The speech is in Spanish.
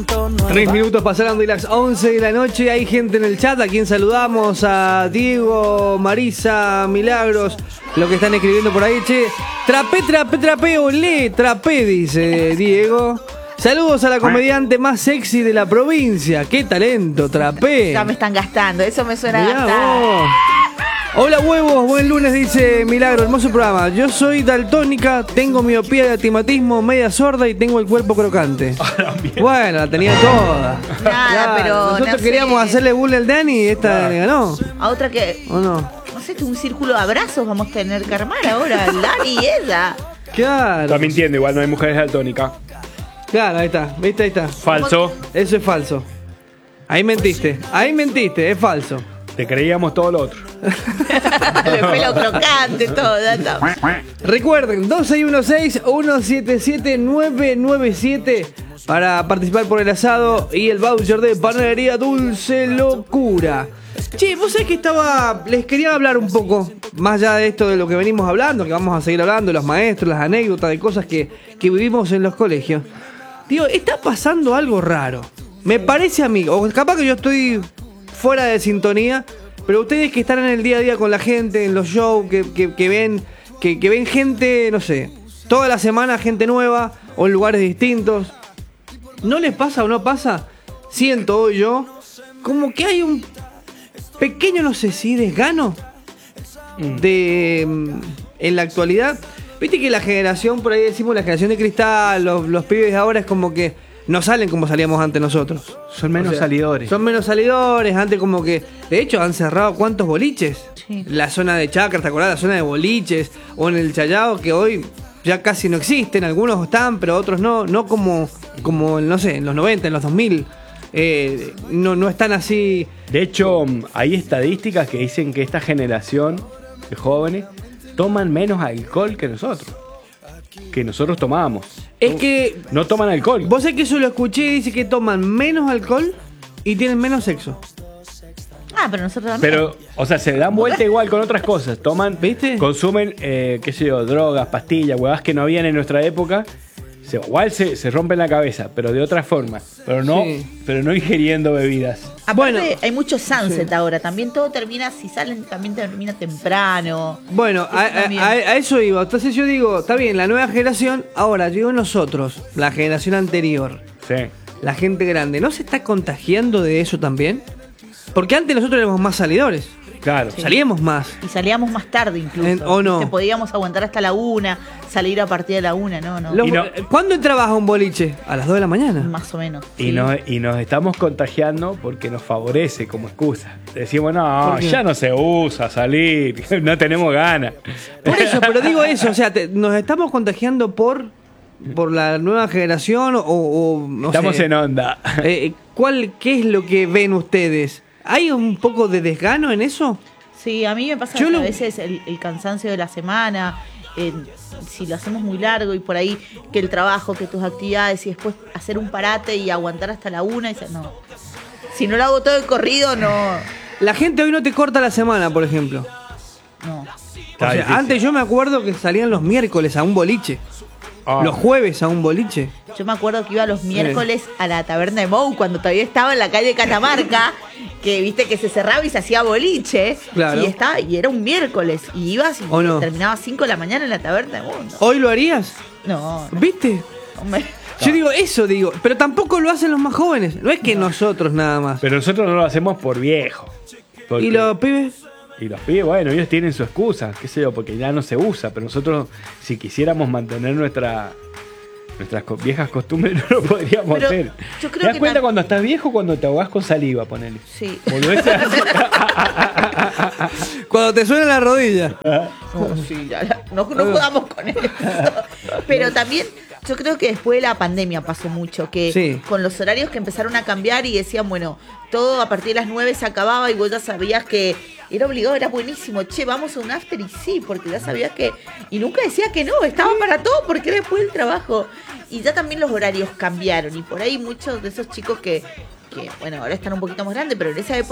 3 minutos pasaron de las 11 de la noche. Hay gente en el chat a quien saludamos. A Diego, Marisa, Milagros, lo que están escribiendo por ahí. Che, trapé, olé, trapé, dice Diego. Saludos a la comediante más sexy de la provincia. ¡Qué talento, trapé! Ya me están gastando, eso me suena a Mirá gastar. vos. Hola huevos, buen lunes, dice Milagro, hermoso programa. Yo soy daltónica, tengo miopía de astigmatismo, media sorda y tengo el cuerpo crocante. Bueno, la tenía toda. Nada, pero nosotros no queríamos sé. hacerle bullying al Dani y esta le ganó. A otra que, ¿O no? no sé, un círculo de abrazos vamos a tener que armar ahora, el Dani y ella. Claro. Está mintiendo, igual no hay mujeres daltónicas. Claro, ahí está, ¿viste? Ahí está. Falso. Eso es falso. Ahí mentiste, es falso. Te creíamos todo lo otro. El pelo crocante, todo. Recuerden, 2616-177-997 para participar por el asado y el voucher de Panadería Dulce Locura. Che, vos sabés que les quería hablar un poco, más allá de esto de lo que venimos hablando, que vamos a seguir hablando, de los maestros, las anécdotas, de cosas que vivimos en los colegios. Digo, está pasando algo raro. Me parece a mí, o capaz que yo estoy fuera de sintonía, pero ustedes que están en el día a día con la gente, en los shows, que ven gente, no sé, toda la semana gente nueva o en lugares distintos, ¿no les pasa o no pasa? Siento hoy yo como que hay un pequeño, no sé si desgano en la actualidad. Viste que la generación, por ahí decimos la generación de cristal, los pibes de ahora es como que no salen como salíamos antes nosotros. Son menos salidores. Son menos salidores, antes como que... De hecho, han cerrado ¿cuántos boliches? Sí. La zona de Chacras, ¿te acordás? La zona de boliches, o en el Chayao, que hoy ya casi no existen. Algunos están, pero otros no. No como no sé, en los 90, en los 2000. No están así... De hecho, hay estadísticas que dicen que esta generación de jóvenes toman menos alcohol que nosotros tomábamos. Es que... No toman alcohol. Vos sabés que eso lo escuché y dice que toman menos alcohol y tienen menos sexo. Ah, pero nosotros también. Pero, o sea, se dan vuelta igual con otras cosas. Toman, ¿viste? Consumen, qué sé yo, drogas, pastillas, huevas que no habían en nuestra época. Igual se rompen la cabeza, pero de otra forma. Pero no ingiriendo bebidas. Aparte, Bueno, hay mucho sunset sí. ahora. También todo termina, si salen, también termina temprano. Bueno, a eso iba. Entonces yo digo, está bien, la nueva generación, ahora digo nosotros, la generación anterior, Sí. la gente grande, ¿no se está contagiando de eso también? Porque antes nosotros éramos más salidores, Claro. Sí. salíamos más. Y salíamos más tarde incluso. ¿O no? Podíamos aguantar hasta la 1, salir a partir de la 1, no. ¿Cuándo entrabas a un boliche? A las 2 de la mañana. Más o menos. Y nos estamos contagiando porque nos favorece como excusa. Decimos, no, ¿Por qué? ya no se usa salir, no tenemos ganas. Por eso, pero digo eso, o sea, nos estamos contagiando por la nueva generación o no Estamos sé. en onda. ¿Qué es lo que ven ustedes? ¿Hay un poco de desgano en eso? Sí, a mí me pasa a veces el cansancio de la semana, si lo hacemos muy largo y por ahí que el trabajo, que tus actividades y después hacer un parate y aguantar hasta la 1 y no. Si no lo hago todo de corrido, no. La gente hoy no te corta la semana, por ejemplo. No. O sea, difícil. antes yo me acuerdo que salían los miércoles a un boliche. Los jueves a un boliche. Yo me acuerdo que iba los miércoles a la taberna de Mou cuando todavía estaba en la calle Catamarca, que viste que se cerraba y se hacía boliche. Claro. Y era un miércoles. Y ibas y ¿O no? terminaba 5 de la mañana en la taberna de Mou. ¿Hoy lo harías? No. ¿Viste? Hombre. Yo digo, pero tampoco lo hacen los más jóvenes. No es que nosotros nada más. Pero nosotros no lo hacemos por viejo. Porque- ¿Y los pibes? Y los pibes, bueno, ellos tienen su excusa, qué sé yo, porque ya no se usa. Pero nosotros, si quisiéramos mantener nuestras viejas costumbres, no lo podríamos Pero hacer. yo creo ¿Te das que cuenta cuando estás viejo cuando te ahogás con saliva, ponele? Sí. Volvés a... Cuando te suena la rodilla. Sí, no jugamos con eso. Pero también yo creo que después de la pandemia pasó mucho, que Sí. con los horarios que empezaron a cambiar y decían, bueno, todo a partir de las 9 se acababa y vos ya sabías que era obligado, era buenísimo. Che, vamos a un after y sí, porque ya sabías que... Y nunca decía que no, estaba para todo porque era después del trabajo. Y ya también los horarios cambiaron y por ahí muchos de esos chicos que bueno, ahora están un poquito más grandes, pero en esa época